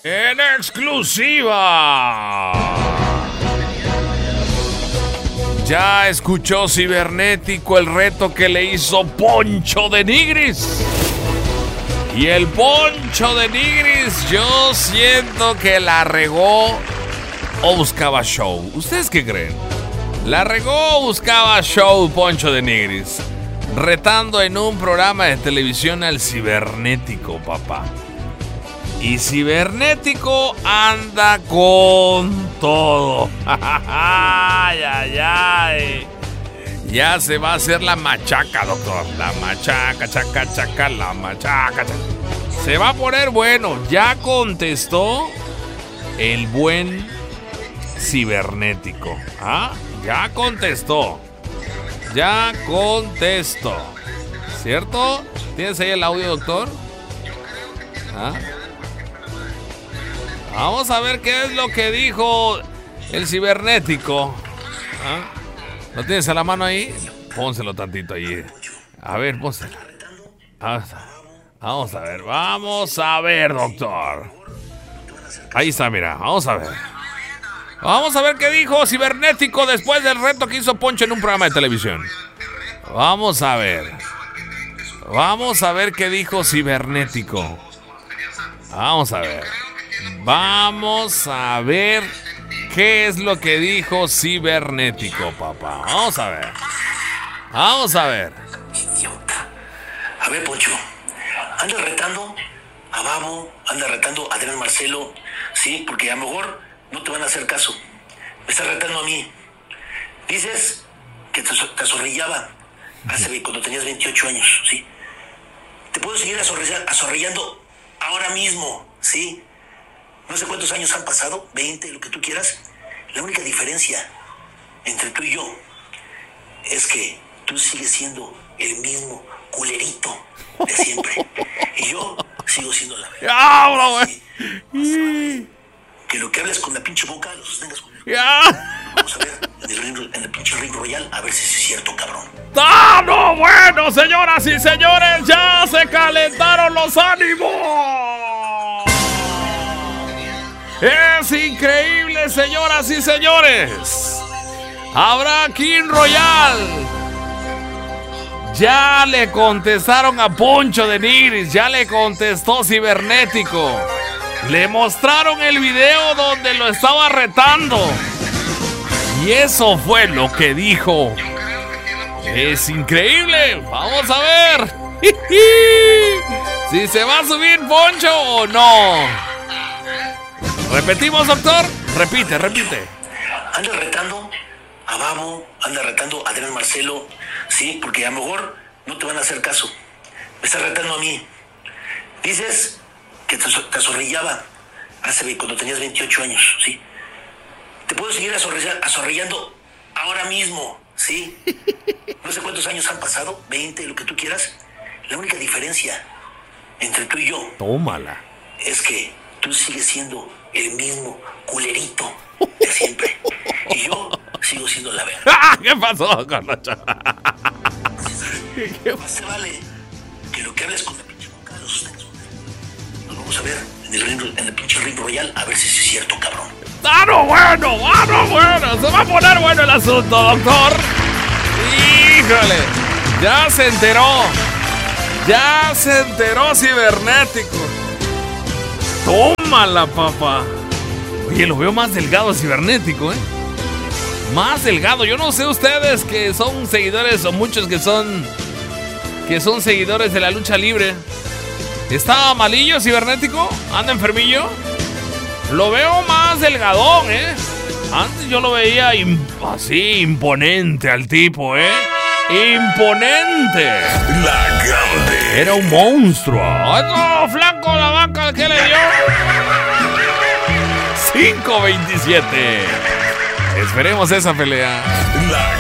En exclusiva. Ya escuchó Cibernético el reto que le hizo Poncho de Nigris. Y el Poncho de Nigris, yo siento que la regó o buscaba show. ¿Ustedes qué creen? ¿La regó o buscaba show Poncho de Nigris? Retando en un programa de televisión al Cibernético, papá. Y Cibernético anda con todo. Ay, ay, ay. Ya se va a hacer la machaca, doctor. La machaca, chaca, chaca, la machaca, chaca. Se va a poner bueno. Ya contestó el buen Cibernético. ¿Ah? Ya contestó. Ya contestó. ¿Cierto? ¿Tienes ahí el audio, doctor? ¿Ah? Vamos a ver qué es lo que dijo el Cibernético. ¿Ah? ¿Lo tienes a la mano ahí? Pónselo tantito ahí. A ver, pónselo. Vamos a ver, doctor. Ahí está, mira, vamos a ver. Vamos a ver qué dijo Cibernético después del reto que hizo Poncho en un programa de televisión. Vamos a ver qué dijo Cibernético. Vamos a ver qué es lo que dijo Cibernético, papá. Vamos a ver. Idiota. A ver, Poncho, anda retando a Babo, anda retando a Adrián Marcelo, sí, porque a lo mejor no te van a hacer caso. Me estás retando a mí. Dices que te azorrillaba cuando tenías 28 años, sí. Te puedo seguir azorrillando ahora mismo, sí. No sé cuántos años han pasado, 20, lo que tú quieras. La única diferencia entre tú y yo es que tú sigues siendo el mismo culerito de siempre. Y yo sigo siendo la verdad. ¡Ya, güey! Sí, que lo que hables con la pinche boca lo sostengas con el... ¡Ya! Vamos a ver en el pinche Ring Royal a ver si es cierto, cabrón. ¡Ah, no! Bueno, señoras y señores, ya se calentaron los ánimos. Es increíble, señoras y señores. Habrá King Royal. Ya le contestaron a Poncho de Nigris, ya le contestó Cibernético. Le mostraron el video donde lo estaba retando. Y eso fue lo que dijo. Es increíble. Vamos a ver si se va a subir Poncho o no. ¿Repetimos, doctor? Repite. Anda retando a Babo, anda retando a Adrián Marcelo, sí, porque a lo mejor no te van a hacer caso. Me estás retando a mí. Dices que te azorrillaba cuando tenías 28 años, sí. Te puedo seguir azorrillando ahora mismo, sí. No sé cuántos años han pasado, 20, lo que tú quieras. La única diferencia entre tú y yo... Tómala. Es que tú sigues siendo el mismo culerito de siempre. Y yo sigo siendo la verdad. ¿Qué pasó, Carlacha? Más se vale que lo que hables con la pinche boca lo sostengas. Nos vamos a ver en el pinche Ring Royal a ver si es cierto, cabrón. Bueno! Se va a poner bueno el asunto, doctor. ¡Híjole! Ya se enteró Cibernético. Tómala, papá. Oye, lo veo más delgado Cibernético, Más delgado. Yo no sé ustedes que son seguidores o muchos que son seguidores de la lucha libre. ¿Está malillo Cibernético? ¿Anda enfermillo? Lo veo más delgadón, Antes yo lo veía así, imponente al tipo, ¡Imponente! La Grande. Era un monstruo. ¡Oh, flaco la vaca! ¿Qué le dio? 5-27. Esperemos esa pelea. La